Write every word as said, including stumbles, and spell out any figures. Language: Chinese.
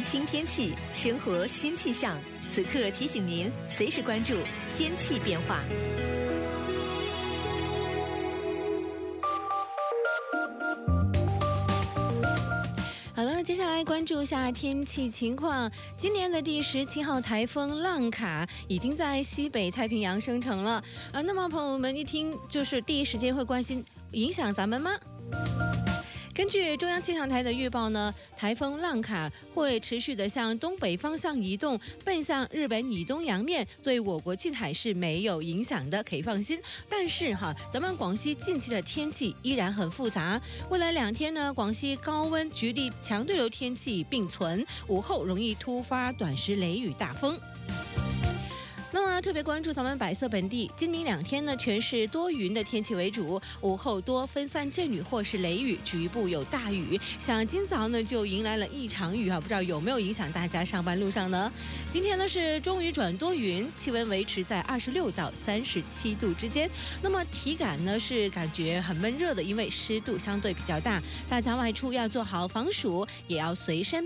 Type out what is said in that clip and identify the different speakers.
Speaker 1: 听天气，生活新气象。此刻提醒您，随时关注天气变化。
Speaker 2: 好了，接下来关注一下天气情况。今年的第十七号台风浪卡已经在西北太平洋生成了啊。那么朋友们一听，就是第一时间会关心，影响咱们吗？根据中央气象台的预报呢，台风浪卡会持续的向东北方向移动，奔向日本以东洋面，对我国近海是没有影响的，可以放心。但是哈，咱们广西近期的天气依然很复杂。未来两天呢，广西高温、局地强对流天气并存，午后容易突发短时雷雨大风。那么特别关注咱们百色本地，今明两天呢，全是多云的天气为主，午后多分散阵雨或是雷雨，局部有大雨。像今早呢就迎来了一场雨啊，不知道有没有影响大家上班路上呢？今天呢是中雨转多云，气温维持在二十六到三十七度之间。那么体感呢是感觉很闷热的，因为湿度相对比较大，大家外出要做好防暑，也要随身